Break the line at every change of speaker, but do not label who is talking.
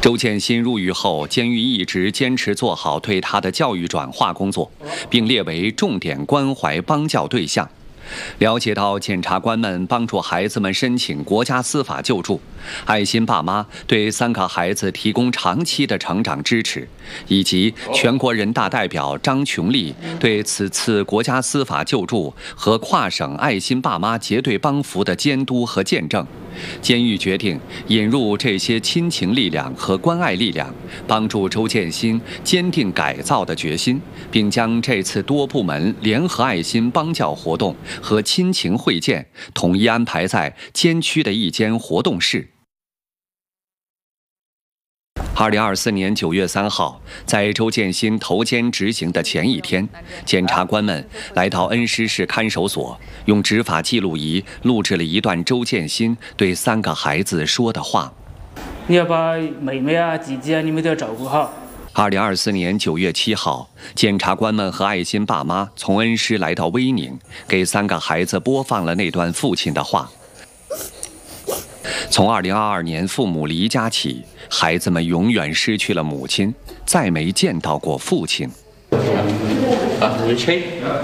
周建新入狱后，监狱一直坚持做好对他的教育转化工作，并列为重点关怀帮教对象。了解到检察官们帮助孩子们申请国家司法救助，爱心爸妈对3个孩子提供长期的成长支持，以及全国人大代表张琼丽对此次国家司法救助和跨省爱心爸妈结对帮扶的监督和见证，监狱决定引入这些亲情力量和关爱力量，帮助周建新坚定改造的决心，并将这次多部门联合爱心帮教活动和亲情会见统一安排在监区的一间活动室。2024年9月3号，在周建新投监执行的前一天，检察官们来到恩施市看守所，用执法记录仪录制了一段周建新对3个孩子说的话：“
你要把妹妹啊、姐姐啊，你们都要照顾好。”
2024年9月7号，检察官们和爱心爸妈从恩施来到威宁，给3个孩子播放了那段父亲的话。从2022年父母离家起，孩子们永远失去了母亲，再没见到过父亲。